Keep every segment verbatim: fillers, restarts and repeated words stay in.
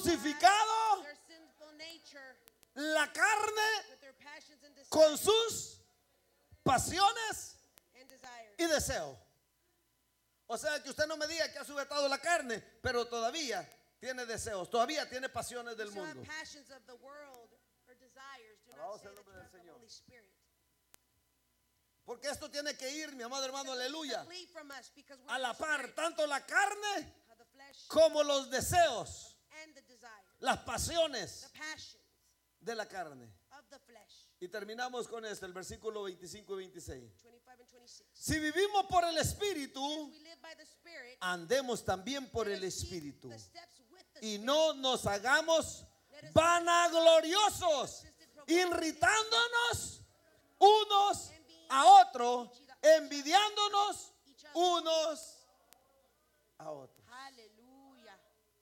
crucificado their sinful nature la carne with their passions and desires con sus pasiones and desires. y deseos. O sea, que usted no me diga que ha sujetado la carne, pero todavía tiene deseos, todavía tiene pasiones del You still have mundo. passions of the world or desires. Do Alabado not sea say el that nombre you del have the Señor. Holy Spirit. Porque esto tiene que ir, mi amado hermano, aleluya, Flee from us because we're a la the par, spirit, tanto la carne of the flesh como los deseos, and the desires, las pasiones the passions de la carne. of the flesh. Y terminamos con esto, el versículo veinticinco y veintiséis. twenty-five and twenty-six. Si vivimos por el Espíritu, We live by the Spirit. andemos también por el Let us keep Espíritu. the steps with the Y Spirit. no nos hagamos vanagloriosos, irritándonos unos a otros, envidiándonos unos a otros. Hallelujah.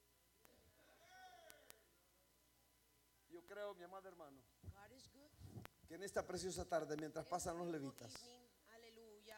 Yo creo, mi amado hermano, God is good. que en esta preciosa tarde, mientras pasan los levitas, Evening. Hallelujah.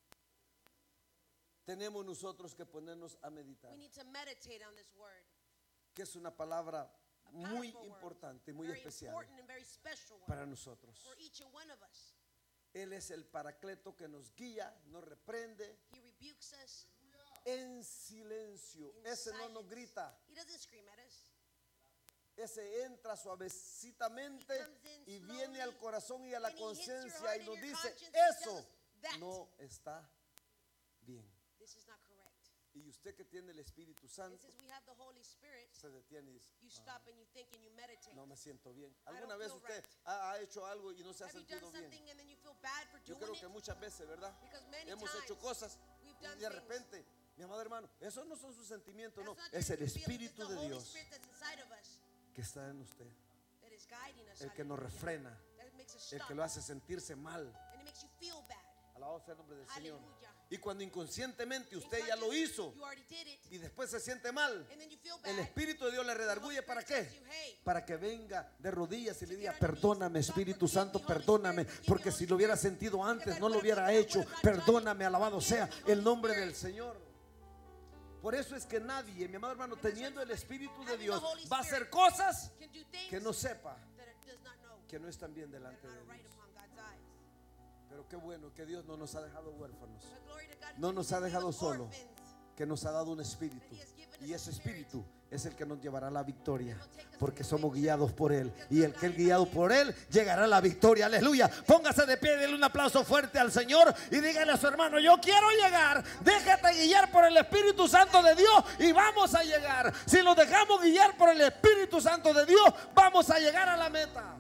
tenemos nosotros que ponernos a meditar, We need to meditate on this word. que es una palabra A muy powerful word. importante, muy Very especial important and very special word para nosotros. for each and one of us. Él es el paracleto que nos guía, nos reprende He rebukes us en silencio. in Ese no nos silence. grita, He doesn't scream at us. ese entra suavecitamente He comes in y slowly, viene al corazón y a la and he hits your conciencia heart y and nos your dice, conscience and tells eso us that no está bien. this is not correct. Y usted que tiene el Espíritu And Santo since we have the Holy Spirit, se detiene y dice, you "Ah, stop and you think and you meditate. no me siento bien. I ¿Alguna don't vez feel usted right. ha, ha hecho algo y no se ha Have you done sentido bien? something and then you feel bad for Yo doing creo it? que muchas veces, ¿verdad? Because many Hemos times hecho cosas we've y done de things. repente, mi amado hermano, esos no son sus sentimientos, no, That's not es your el feelings, it's Espíritu the de Holy Dios Spirit that's inside of us que está en usted, that is guiding us. el que nos Hallelujah. refrena, That makes us el stop que lo hace sentirse mal. and it makes you feel bad. Alabado sea el nombre del Señor. Hallelujah. Y cuando inconscientemente usted ya lo hizo You already did it, y después se siente mal, and then you feel bad. el Espíritu de Dios le redarguye. ¿Para The Holy Spirit qué? tells you, hey, Para que venga de rodillas y le diga, perdóname Espíritu Santo, perdóname, porque si lo hubiera sentido antes no lo hubiera hecho. Perdóname, alabado sea el nombre del Señor. Por eso es que nadie, mi amado hermano, teniendo el Espíritu de Dios, va a hacer cosas can do things que no sepa that it does not know, que no están bien that delante are de not right Dios. upon God's eyes. Pero qué bueno que Dios no nos ha dejado huérfanos, But glory to God, no He nos ha didn't leave dejado us solo, orphans. que nos ha dado un espíritu, y ese espíritu es el que nos llevará a la victoria, porque somos guiados por Él, y el que es guiado por Él llegará a la victoria. Aleluya. Póngase de pie, denle un aplauso fuerte al Señor y dígale a su hermano, yo quiero llegar, déjate guiar por el Espíritu Santo de Dios y vamos a llegar. Si nos dejamos guiar por el Espíritu Santo de Dios, vamos a llegar a la meta.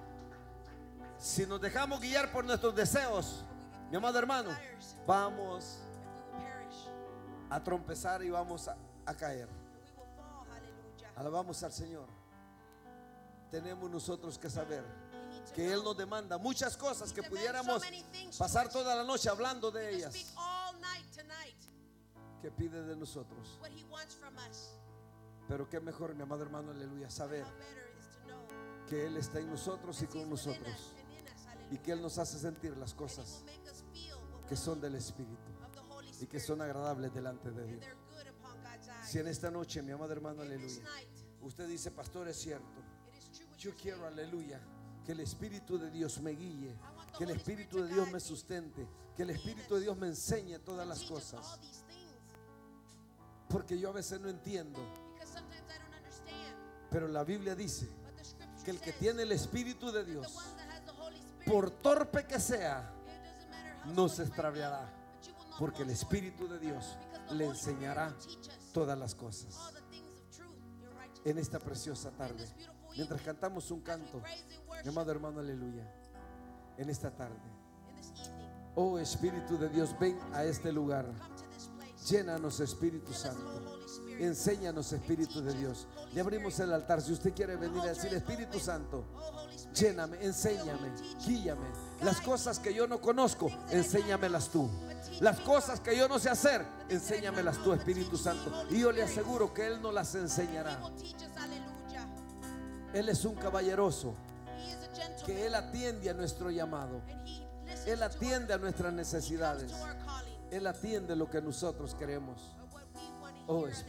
Si nos dejamos guiar por nuestros deseos, mi amado hermano, vamos We will perish, a trompezar y vamos a, a caer. and we will fall. Hallelujah. Alabamos al Señor. Tenemos nosotros que saber We need to que Él know. nos demanda muchas cosas que He demands so pudiéramos many things to pasar us. toda la noche hablando de We could ellas. speak all night tonight Que pide de nosotros. what He wants from us. Pero qué mejor, mi amado hermano, aleluya, saber How better is to know que Él está en nosotros y that con He's within nosotros, us and in us. y Hallelujah. que Él nos hace sentir las And He cosas will make us feel what que we son need del Espíritu of the Holy y que Spirit. son agradables delante de And Dios. they're good upon God's eyes. Si en esta noche, mi amado hermano, In this aleluya, night, usted dice, pastor, es cierto, it is true what yo you're quiero, saying. aleluya, que el Espíritu de Dios me guíe, I want the que el Holy Espíritu Spirit de to Dios guide me me, sustente, que el lead Espíritu de us, Dios me enseñe todas to las teach us all cosas, these things. porque yo a veces no entiendo, Because sometimes I don't understand. pero la Biblia dice But the scripture que el que says tiene el Espíritu de that the Dios, one that has the Holy Spirit, por torpe que sea, it doesn't matter how no slow se you might be, extraviará, but you will not porque el fall short. Espíritu de Dios Because the le Holy Spirit enseñará will teach us todas las all cosas. the things of truth and righteousness. En esta preciosa tarde, mientras cantamos un As we canto, praise and mi worship amado hermano, aleluya, en esta tarde, in this evening, oh Espíritu de Dios, ven a este lugar, come to this place. llénanos Espíritu Fill us, Santo, oh Holy Spirit. enséñanos Espíritu de Dios. Le abrimos el altar, si usted quiere venir a decir, Espíritu Santo, Oh Holy Spirit, lléname, enséñame, guíame. Las cosas que yo no conozco, enséñamelas tú. Las cosas que yo no sé hacer, enséñamelas tú, Espíritu Santo. Y yo le aseguro que Él nos las He enseñará. will teach us, hallelujah. Él es un caballeroso, He is a gentleman, que Él atiende a nuestro llamado. and He listens Él to our- atiende a nuestras He comes necesidades. to our calling, Él atiende lo que nosotros queremos. or what we want to Oh, hear.